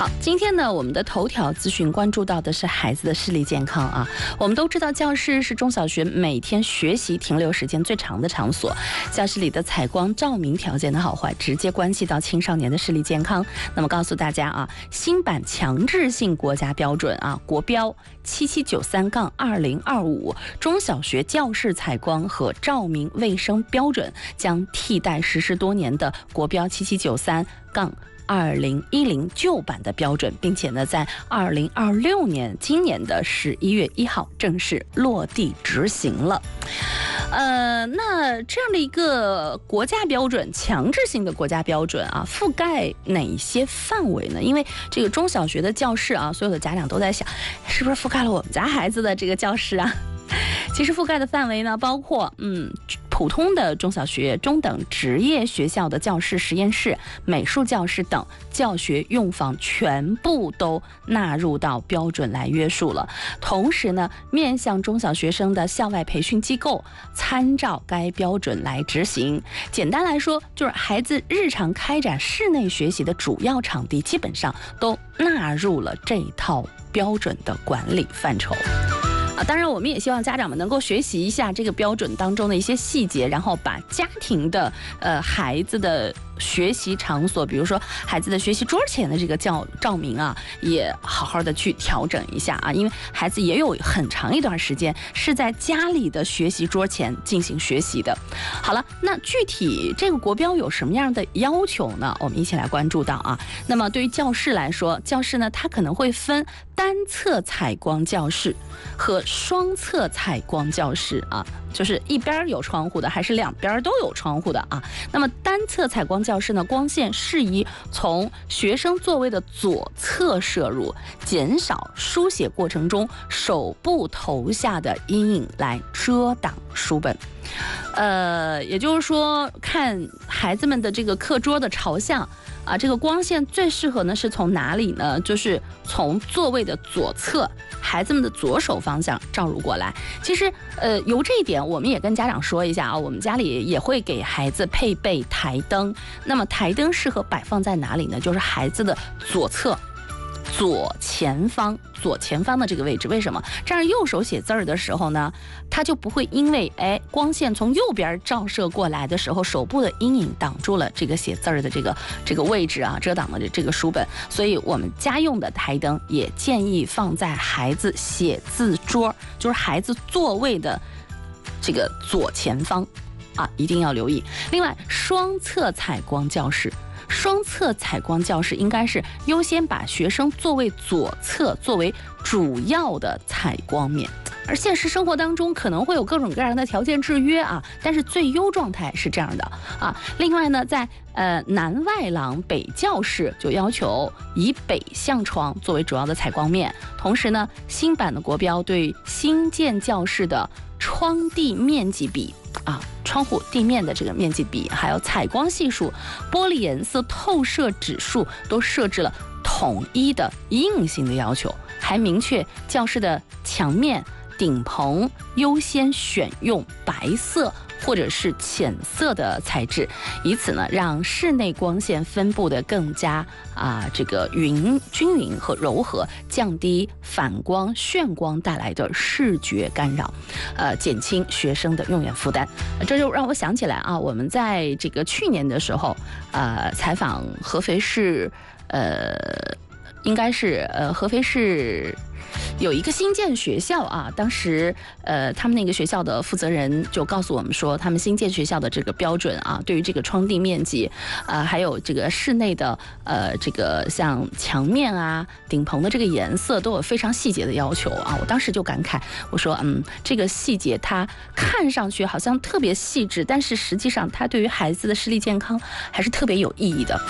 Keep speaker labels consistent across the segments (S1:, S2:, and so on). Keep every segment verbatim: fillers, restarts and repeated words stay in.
S1: 好，今天呢，我们的头条资讯关注到的是孩子的视力健康啊。我们都知道，教室是中小学每天学习停留时间最长的场所，教室里的采光、照明条件的好坏，直接关系到青少年的视力健康。那么告诉大家啊，新版强制性国家标准啊，国标七七九三杠二零二五中小学教室采光和照明卫生标准将替代实施多年的国标七七九三杠二零一零旧版的标准，并且呢，在二零二六年今年的十一月一号正式落地执行了。呃，那这样的一个国家标准，强制性的国家标准啊，覆盖哪些范围呢？因为这个中小学的教室啊，所有的家长都在想，是不是覆盖了我们家孩子的这个教室啊？其实覆盖的范围呢，包括嗯。普通的中小学、中等职业学校的教室、实验室、美术教室等教学用房全部都纳入到标准来约束了。同时呢，面向中小学生的校外培训机构参照该标准来执行。简单来说，就是孩子日常开展室内学习的主要场地，基本上都纳入了这套标准的管理范畴。啊，当然，我们也希望家长们能够学习一下这个标准当中的一些细节，然后把家庭的呃孩子的学习场所，比如说孩子的学习桌前的这个照照明啊，也好好的去调整一下啊，因为孩子也有很长一段时间是在家里的学习桌前进行学习的。好了，那具体这个国标有什么样的要求呢？我们一起来关注到啊。那么对于教室来说，教室呢它可能会分单侧采光教室和双侧采光教室啊，就是一边有窗户的还是两边都有窗户的啊。那么单侧采光教室呢，光线适宜从学生座位的左侧射入，减少书写过程中手部投下的阴影来遮挡书本。呃，也就是说，看孩子们的这个课桌的朝向啊，这个光线最适合呢是从哪里呢？就是从座位的左侧，孩子们的左手方向照入过来。其实，呃，由这一点，我们也跟家长说一下啊，我们家里也会给孩子配备台灯。那么台灯适合摆放在哪里呢？就是孩子的左侧。左前方，左前方的这个位置，为什么？这样右手写字儿的时候呢，他就不会因为哎光线从右边照射过来的时候，手部的阴影挡住了这个写字儿的这个这个位置啊，遮挡了这个书本。所以我们家用的台灯也建议放在孩子写字桌，就是孩子座位的这个左前方啊，一定要留意。另外，双侧采光教室。双侧采光教室应该是优先把学生座位左侧作为主要的采光面，而现实生活当中可能会有各种各样的条件制约啊，但是最优状态是这样的啊。另外呢，在呃南外廊北教室就要求以北向窗作为主要的采光面，同时呢，新版的国标对新建教室的窗地面积比啊。窗户地面的这个面积比，还有采光系数、玻璃颜色透射指数都设置了统一的硬性的要求，还明确教室的墙面、顶棚优先选用白色或者是浅色的材质，以此呢让室内光线分布的更加啊这个匀均匀和柔和，降低反光、眩光带来的视觉干扰，呃减轻学生的用眼负担。这就让我想起来啊，我们在这个去年的时候，呃采访合肥市，呃应该是呃合肥市。有一个新建学校啊，当时呃，他们那个学校的负责人就告诉我们说，他们新建学校的这个标准啊，对于这个窗地面积，啊、呃，还有这个室内的呃，这个像墙面啊、顶棚的这个颜色都有非常细节的要求啊。我当时就感慨，我说，嗯，这个细节它看上去好像特别细致，但是实际上它对于孩子的视力健康还是特别有意义的。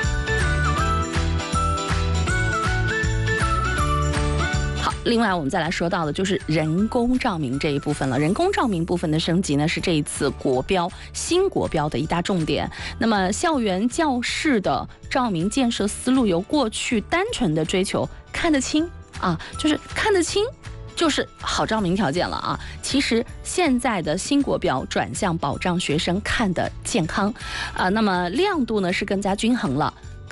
S1: 另外我们再来说到的就是人工照明这一部分了。人工照明部分的升级呢，是这一次国标新国标的一大重点。那么校园教室的照明建设思路由过去单纯的追求看得清啊，就是看得清就是好照明条件了啊。其实现在的新国标转向保障学生看得健康啊，那么亮度呢是更加均衡了，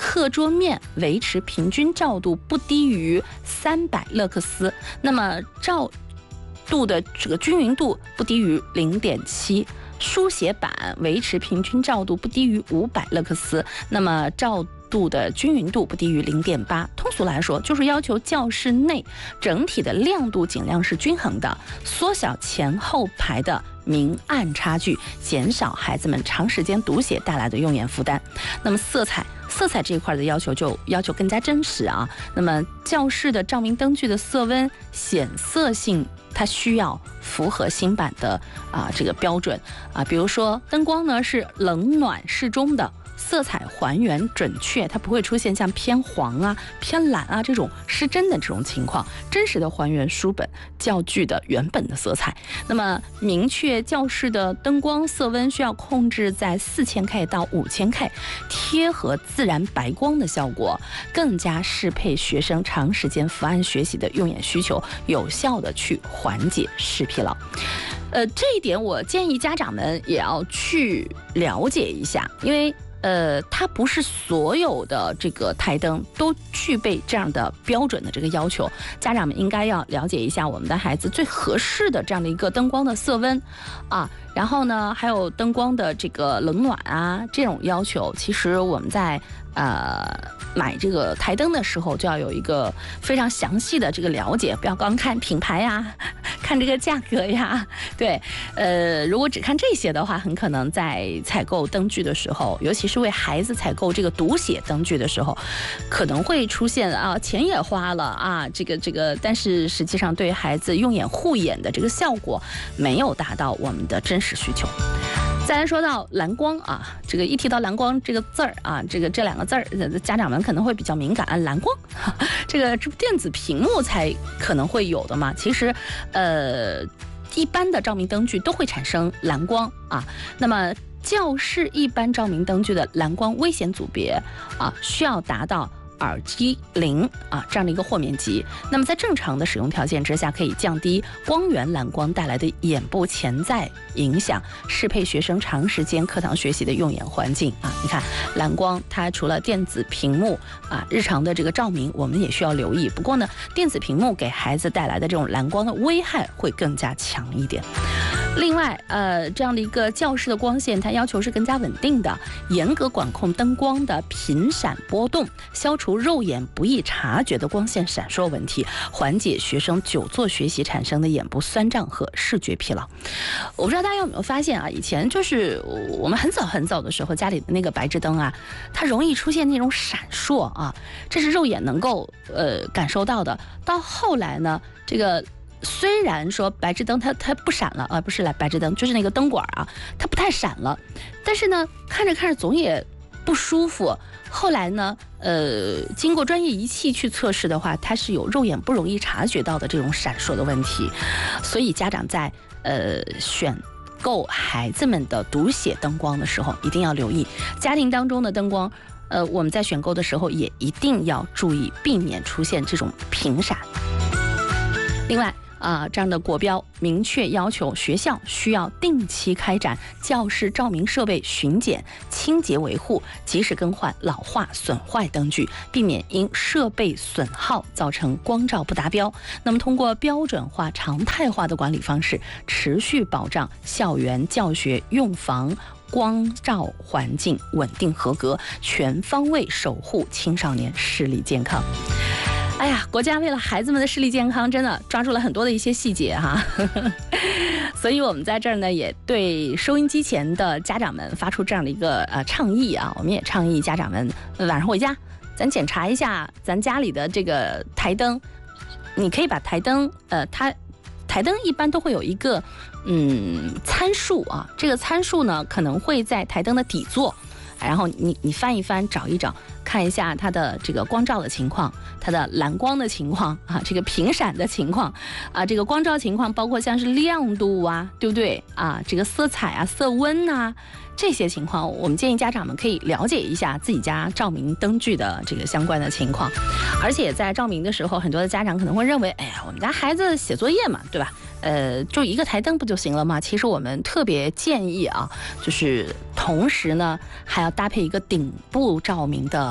S1: 课桌面维持平均照度不低于三百勒克斯，那么照度的这个均匀度不低于零点七。书写板维持平均照度不低于五百勒克斯，那么照度的均匀度不低于零点八。通俗来说，就是要求教室内整体的亮度尽量是均衡的，缩小前后排的明暗差距，减少孩子们长时间读写带来的用眼负担。那么色彩色彩这一块的要求就要求更加真实啊。那么教室的照明灯具的色温显色性，它需要符合新版的啊这个标准啊，比如说灯光呢是冷暖适中的，色彩还原准确，它不会出现像偏黄啊、偏蓝啊这种失真的这种情况，真实的还原书本教具的原本的色彩。那么明确教室的灯光色温需要控制在四千 K 到五千 K， 贴合自然白光的效果，更加适配学生长时间伏案学习的用眼需求，有效的去缓解视疲劳。呃，这一点我建议家长们也要去了解一下，因为呃，它不是所有的这个台灯都具备这样的标准的这个要求，家长们应该要了解一下我们的孩子最合适的这样的一个灯光的色温啊，然后呢，还有灯光的这个冷暖啊这种要求，其实我们在呃买这个台灯的时候就要有一个非常详细的这个了解，不要光看品牌呀，看这个价格呀，对，呃，如果只看这些的话，很可能在采购灯具的时候，尤其是为孩子采购这个读写灯具的时候，可能会出现啊，钱也花了啊，这个这个，但是实际上对孩子用眼护眼的这个效果没有达到我们的真实需求。再来说到蓝光啊，这个一提到蓝光这个字儿啊，这个这两个字儿，家长们可能会比较敏感啊。蓝光，这个这不电子屏幕才可能会有的嘛？其实，呃，一般的照明灯具都会产生蓝光啊。那么，教室一般照明灯具的蓝光危险组别啊，需要达到耳机零啊这样的一个豁免级。那么在正常的使用条件之下，可以降低光源蓝光带来的眼部潜在影响，适配学生长时间课堂学习的用眼环境啊。你看蓝光它除了电子屏幕啊，日常的这个照明我们也需要留意。不过呢，电子屏幕给孩子带来的这种蓝光的危害会更加强一点。另外，呃，这样的一个教室的光线，它要求是更加稳定的，严格管控灯光的频闪波动，消除肉眼不易察觉的光线闪烁问题，缓解学生久坐学习产生的眼部酸胀和视觉疲劳。我不知道大家有没有发现啊，以前就是我们很早很早的时候，家里的那个白炽灯啊，它容易出现那种闪烁啊，这是肉眼能够呃感受到的。到后来呢，这个虽然说白炽灯它它不闪了啊，不是来白炽灯，就是那个灯管啊，它不太闪了，但是呢，看着看着总也不舒服。后来呢，呃，经过专业仪器去测试的话，它是有肉眼不容易察觉到的这种闪烁的问题，所以家长在呃选购孩子们的读写灯光的时候，一定要留意家庭当中的灯光。呃，我们在选购的时候也一定要注意，避免出现这种频闪。另外啊，这样的国标明确要求学校需要定期开展教室照明设备巡检、清洁维护，及时更换老化损坏灯具，避免因设备损耗造成光照不达标。那么通过标准化、常态化的管理方式，持续保障校园教学用房光照环境稳定合格，全方位守护青少年视力健康。哎呀，国家为了孩子们的视力健康，真的抓住了很多的一些细节哈，所以我们在这儿呢，也对收音机前的家长们发出这样的一个呃倡议啊，我们也倡议家长们晚上回家，咱检查一下咱家里的这个台灯，你可以把台灯呃，它台灯一般都会有一个嗯参数啊，这个参数呢可能会在台灯的底座。然后你你翻一翻，找一找，看一下它的这个光照的情况，它的蓝光的情况啊，这个频闪的情况啊，这个光照情况，包括像是亮度啊，对不对啊？这个色彩啊、色温呐、这些情况，我们建议家长们可以了解一下自己家照明灯具的这个相关的情况。而且在照明的时候，很多的家长可能会认为，哎呀，我们家孩子写作业嘛，对吧？呃，就一个台灯不就行了吗？其实我们特别建议啊，就是同时呢，还要搭配一个顶部照明的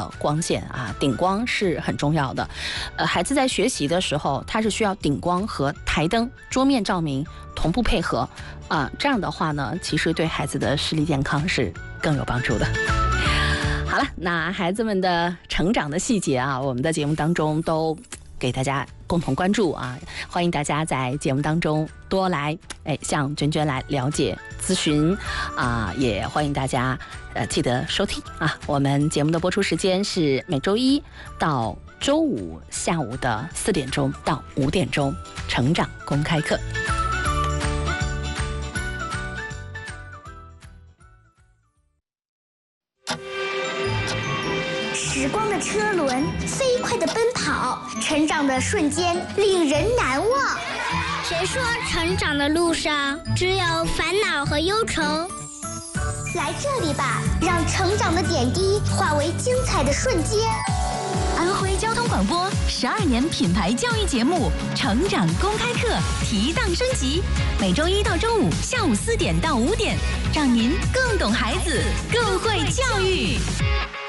S1: 的光线啊，顶光是很重要的。呃，孩子在学习的时候，他是需要顶光和台灯、桌面照明同步配合啊，这样的话呢，其实对孩子的视力健康是更有帮助的。好了，那孩子们的成长的细节啊，我们的节目当中都给大家共同关注啊，欢迎大家在节目当中多来哎向娟娟来了解咨询啊，也欢迎大家呃记得收听啊。我们节目的播出时间是每周一到周五下午的四点钟到五点钟，成长公开课。
S2: 时光的车轮飞快地奔跑，成长的瞬间令人难忘。
S3: 谁说成长的路上只有烦恼和忧愁？
S2: 来这里吧，让成长的点滴化为精彩的瞬间。
S4: 安徽交通广播十二年品牌教育节目《成长公开课》提档升级，每周一到周五下午四点到五点，让您更懂孩子，更会教育。